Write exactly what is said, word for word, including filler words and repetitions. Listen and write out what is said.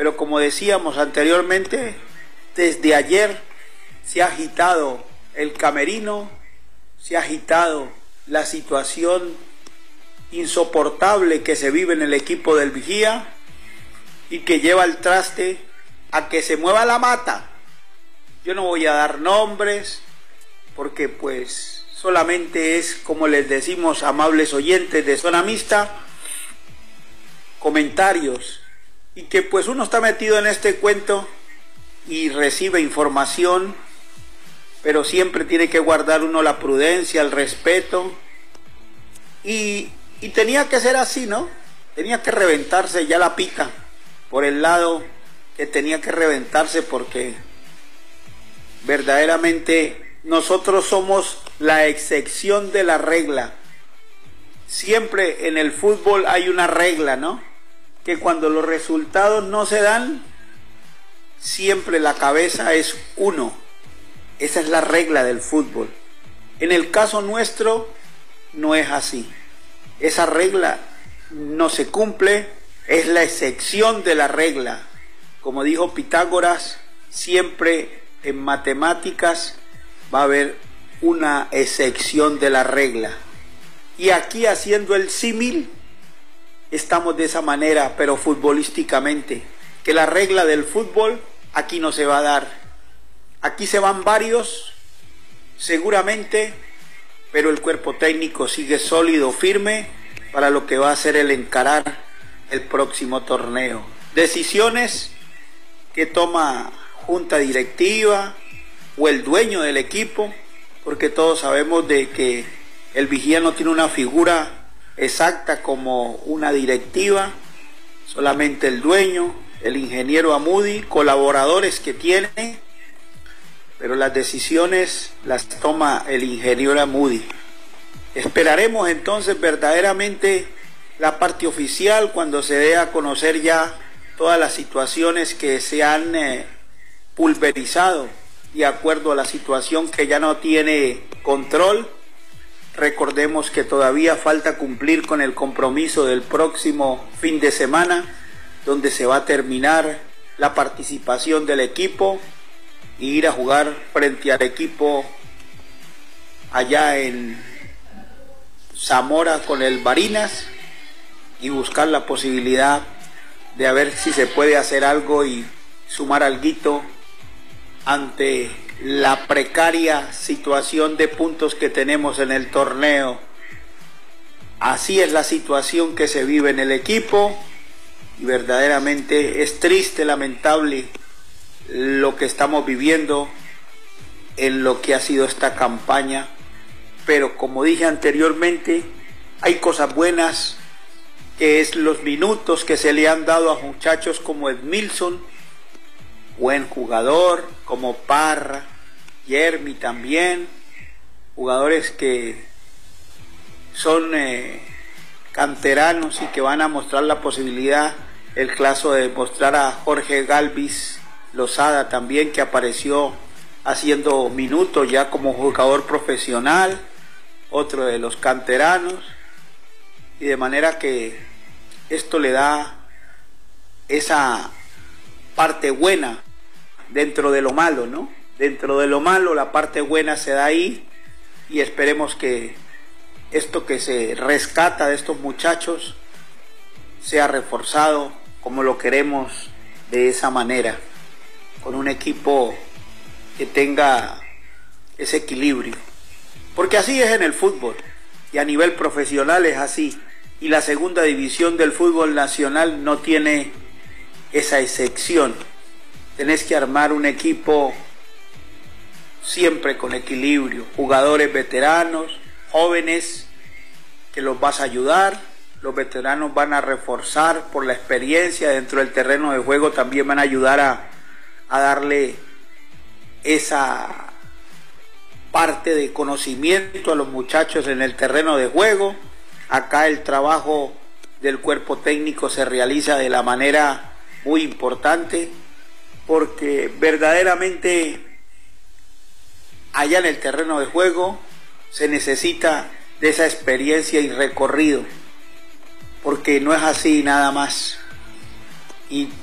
pero como decíamos anteriormente, desde ayer se ha agitado el camerino, se ha agitado la situación insoportable que se vive en el equipo del Vigía y que lleva al traste a que se mueva la mata. Yo no voy a dar nombres porque pues solamente es, como les decimos, amables oyentes de Zona Mixta, comentarios, y que pues uno está metido en este cuento y recibe información, pero siempre tiene que guardar uno la prudencia, el respeto, y, y tenía que ser así, ¿no? Tenía que reventarse ya la pica por el lado que tenía que reventarse, porque verdaderamente nosotros somos la excepción de la regla. Siempre en el fútbol hay una regla, ¿no? Que cuando los resultados no se dan, siempre la cabeza es uno. Esa es la regla del fútbol. En el caso nuestro no es así. Esa regla no se cumple, es la excepción de la regla. Como dijo Pitágoras, siempre en matemáticas va a haber una excepción de la regla. Y aquí, haciendo el símil, estamos de esa manera, pero futbolísticamente, que la regla del fútbol aquí no se va a dar. Aquí se van varios, seguramente, pero el cuerpo técnico sigue sólido, firme, para lo que va a ser el encarar el próximo torneo. Decisiones que toma junta directiva o el dueño del equipo, porque todos sabemos de que el Vigía no tiene una figura exacta como una directiva, solamente el dueño, el ingeniero Amudi, colaboradores que tiene, pero las decisiones las toma el ingeniero Amudi. Esperaremos entonces verdaderamente la parte oficial cuando se dé a conocer ya todas las situaciones que se han eh, pulverizado de acuerdo a la situación que ya no tiene control. Recordemos que todavía falta cumplir con el compromiso del próximo fin de semana, donde se va a terminar la participación del equipo e ir a jugar frente al equipo allá en Zamora con el Barinas y buscar la posibilidad de a ver si se puede hacer algo y sumar alguito ante la precaria situación de puntos que tenemos en el torneo. Así es la situación que se vive en el equipo y verdaderamente es triste, lamentable lo que estamos viviendo en lo que ha sido esta campaña, pero como dije anteriormente, hay cosas buenas, que es los minutos que se le han dado a muchachos como Edmilson, buen jugador, como Parra, Yermi también, jugadores que son eh, canteranos y que van a mostrar la posibilidad, el caso de mostrar a Jorge Galvis Lozada también, que apareció haciendo minutos ya como jugador profesional, otro de los canteranos, y de manera que esto le da esa parte buena dentro de lo malo, ¿no? Dentro de lo malo, la parte buena se da ahí, y esperemos que esto que se rescata de estos muchachos sea reforzado como lo queremos, de esa manera, con un equipo que tenga ese equilibrio, porque así es en el fútbol, y a nivel profesional es así, y la segunda división del fútbol nacional no tiene esa excepción. Tenés que armar un equipo siempre con equilibrio, jugadores veteranos, jóvenes, que los vas a ayudar, los veteranos van a reforzar por la experiencia dentro del terreno de juego, también van a ayudar a, a darle esa parte de conocimiento a los muchachos en el terreno de juego. Acá el trabajo del cuerpo técnico se realiza de la manera muy importante, porque verdaderamente allá en el terreno de juego se necesita de esa experiencia y recorrido, porque no es así nada más. Y